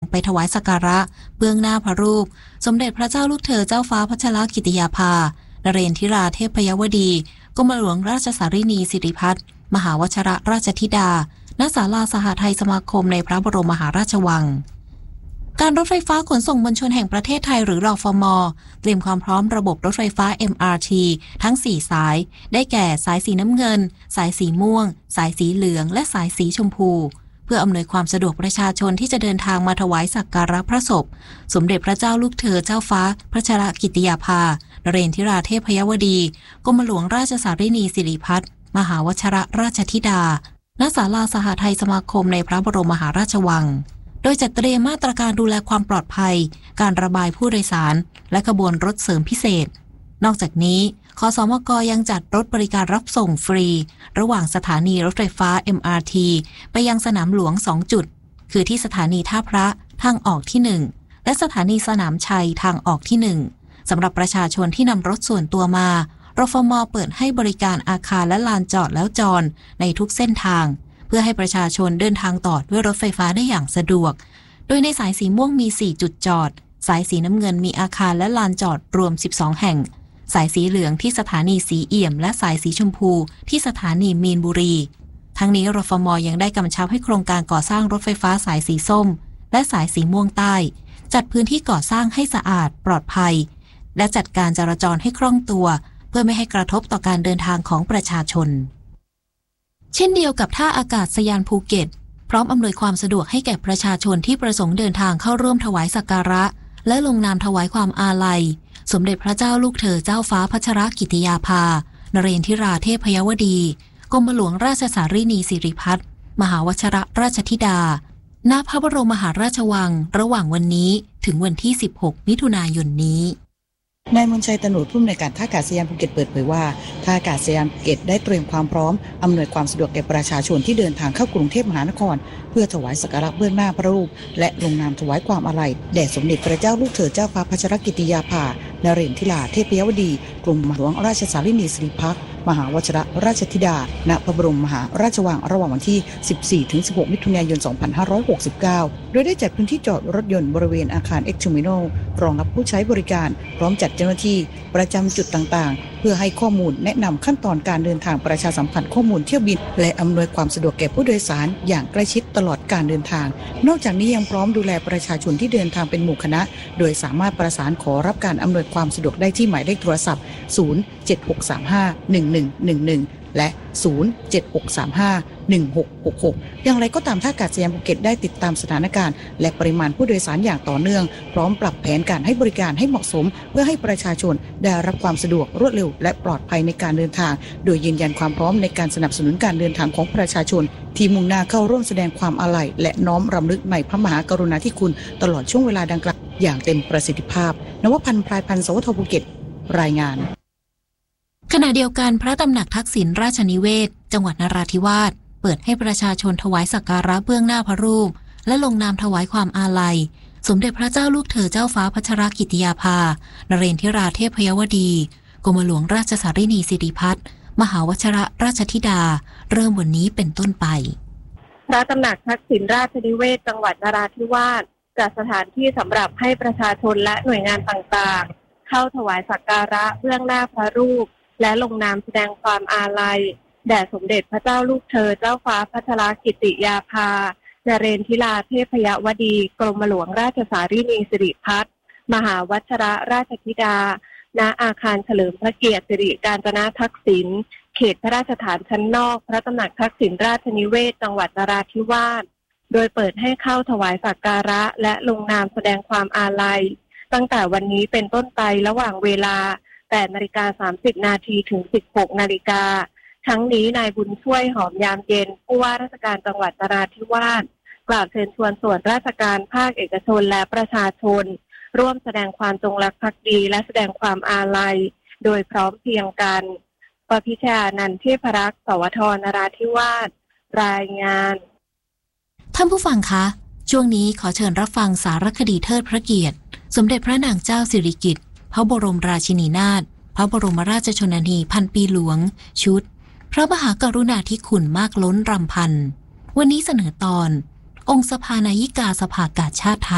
ไปถวายสักการะเบื้องหน้าพระรูปสมเด็จพระเจ้าลูกเธอเจ้าฟ้าพัชรกิติยาภานเรนทิราเทพยวดีกรมหลวงราชสารินีสิริพัฒน์มหาวชรราชธิดาณศาลาสหทัยสมาคมในพระบรมมหาราชวังการรถไฟฟ้าขนส่งมวลชนแห่งประเทศไทยหรือรฟม.เตรียมความพร้อมระบบรถไฟฟ้า MRT ทั้ง 4 สายได้แก่สายสีน้ำเงินสายสีม่วงสายสีเหลืองและสายสีชมพูเพื่ออำนวยความสะดวกประชาชนที่จะเดินทางมาถวายสักการะพระศพสมเด็จพระเจ้าลูกเธอเจ้าฟ้าพัชรกิติยาภานเรนทิราเทพยวดีกรมหลวงราชสารินีสิริพัฒน์มหาวชรราชธิดาณศาลาสหทัยสมาคมในพระบรมมหาราชวังโดยจัดเตรียมมาตรการดูแลความปลอดภัยการระบายผู้โดยสารและขบวนรถเสริมพิเศษนอกจากนี้คสมก.ยังจัดรถบริการรับส่งฟรีระหว่างสถานีรถไฟฟ้า MRT ไปยังสนามหลวง2 จุดคือที่สถานีท่าพระทางออกที่1และสถานีสนามชัยทางออกที่1สำหรับประชาชนที่นำรถส่วนตัวมารฟม.เปิดให้บริการอาคารและลานจอดแล้วจอดในทุกเส้นทางเพื่อให้ประชาชนเดินทางต่อด้วยรถไฟฟ้าได้อย่างสะดวกโดยในสายสีม่วงมี4 จุดจอดสายสีน้ำเงินมีอาคารและลานจอดรวม12 แห่งสายสีเหลืองที่สถานีสีเอี่ยมและสายสีชมพูที่สถานีมีนบุรีทั้งนี้รฟม.ยังได้กำชับให้โครงการก่อสร้างรถไฟฟ้าสายสีส้มและสายสีม่วงใต้จัดพื้นที่ก่อสร้างให้สะอาดปลอดภัยและจัดการจราจรให้คล่องตัวเพื่อไม่ให้กระทบต่อการเดินทางของประชาชนเช่นเดียวกับท่าอากาศยานภูเก็ตพร้อมอำนวยความสะดวกให้แก่ประชาชนที่ประสงค์เดินทางเข้าร่วมถวายสักการะและลงนามถวายความอาลัยสมเด็จพระเจ้าลูกเธอเจ้าฟ้าพัชรกิติยาภานเรนทิราเทพยวดีกรมหลวงราชสารินีสิริพัฒน์มหาวชรราชธิดาณพระบรมมหาราชวังระหว่างวันนี้ถึงวันที่16 มิถุนายนนี้นายมนชัยตนุษย์ผู้อำนวยการท่าอากาศยานภูเก็ตเปิดเผยว่าท่าอากาศยานภูเก็ตได้เตรียมความพร้อมอำนวยความสะดวกแก่ประชาชนที่เดินทางเข้ากรุงเทพมหานครเพื่อถวายสักการะเบื้องหน้าพระรูปและลงนามถวายความอาลัยแด่สมเด็จพระเจ้าลูกเธอเจ้าฟ้าพัชรกิติยาภานเรนทิราเทพยวดีกรมหลวงราชสารินีสิริพัฒน์มหาวชรราชธิดาณพระบรมมหาราชวังระหว่างวันที่ 14-16 มิถุนายน 2569 โดยได้จัดพื้นที่จอดรถยนต์บริเวณอาคาร X-Terminal รองรับผู้ใช้บริการพร้อมจัดเจ้าหน้าที่ประจำจุดต่างๆเพื่อให้ข้อมูลแนะนำขั้นตอนการเดินทางประชาสัมพันธ์ข้อมูลเที่ยวบินและอำนวยความสะดวกแก่ผู้โดยสารอย่างใกล้ชิดตลอดการเดินทางนอกจากนี้ยังพร้อมดูแลประชาชนที่เดินทางเป็นหมู่คณะโดยสามารถประสานขอรับการอำนวยความสะดวกได้ที่หมายเลขโทรศัพท์ 076351111 และ 076351666 อย่างไรก็ตามท่าอากาศยานภูเก็ตได้ติดตามสถานการณ์และปริมาณผู้โดยสารอย่างต่อเนื่องพร้อมปรับแผนการให้บริการให้เหมาะสมเพื่อให้ประชาชนได้รับความสะดวกรวดเร็วและปลอดภัยในการเดินทางโดยยืนยันความพร้อมในการสนับสนุนการเดินทางของประชาชนที่มุ่งหน้าเข้าร่วมแสดงความอาลัยและน้อมรำลึกในพระมหากรุณาธิคุณตลอดช่วงเวลาดังกล่าวอย่างเต็มประสิทธิภาพนวพันธ์ พลายพันธ์ สวทภูเก็ตรายงานขณะเดียวกันพระตำหนักทักษิณราชนิเวศจังหวัดนราธิวาสเปิดให้ประชาชนถวายสักการะเบื้องหน้าพระรูปและลงนามถวายความอาลัยสมเด็จพระเจ้าลูกเธอเจ้าฟ้าพัชรกิติยาภานเรนทิราเทพยวดีกรมหลวงราชสารินีสิริพัฒน์มหาวชรราชธิดาเริ่มวันนี้เป็นต้นไปพระตำหนักทักษิณราชนิเวศจังหวัดนราธิวาสจัดสถานที่สำหรับให้ประชาชนและหน่วยงานต่างๆเข้าถวายสักการะเบื้องหน้าพระรูปและลงนามแสดงความอาลัยแด่สมเด็จพระเจ้าลูกเธอเจ้าฟ้าพัชรกิติยาภานเรนทิราเทพยวดีกรมหลวงราชสารินีสิริพัฒน์มหาวชรราชธิดาณอาคารเฉลิมพระเกียรติสิริกาญจนาทักษิณเขตพระราชฐานชั้นนอกพระตำหนักทักษิณราชนิเวศจังหวัดนราธิวาสโดยเปิดให้เข้าถวายสักการะและลงนามแสดงความอาลัยตั้งแต่วันนี้เป็นต้นไประหว่างเวลา 8:30 น.ถึง 16 น.ทั้งนี้นายบุญช่วยหอมยามเย็นผู้ว่าราชการจังหวัดนราธิวาสกล่าวเชิญชวนส่วนราชการภาคเอกชนและประชาชนร่วมแสดงความจงรักภักดีและแสดงความอาลัยโดยพร้อมเพรียงกันปพิชานันท์เทพรักษ์สวทนราธิวาสรายงานท่านผู้ฟังคะช่วงนี้ขอเชิญรับฟังสารคดีเทิดพระเกียรติสมเด็จพระนางเจ้าสิริกิติ์พระบรมราชินีนาถพระบรมราชชนนีพันปีหลวงชุดพระมหากรุณาธิคุณมากล้นรำพันวันนี้เสนอตอนองค์สภานายิกาสภากาชาดไทย